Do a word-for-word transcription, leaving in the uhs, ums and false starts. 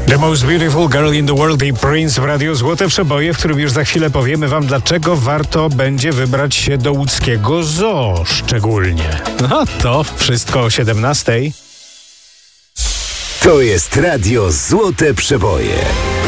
The Most Beautiful Girl in the World i Prince w Radiu Złote Przeboje, w którym już za chwilę powiemy wam, dlaczego warto będzie wybrać się do łódzkiego zoo szczególnie. No to wszystko o siedemnastej. To jest Radio Złote Przeboje.